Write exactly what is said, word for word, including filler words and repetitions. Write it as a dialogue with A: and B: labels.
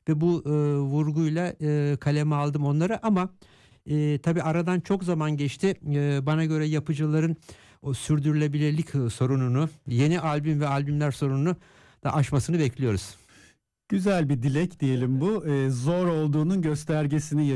A: ve bu e, vurguyla e, kaleme aldım onları ama e, tabii aradan çok zaman geçti. E, bana göre yapıcıların o sürdürülebilirlik e, sorununu, yeni albüm ve albümler sorununu da aşmasını bekliyoruz.
B: Güzel bir dilek diyelim bu. Ee, zor olduğunun göstergesini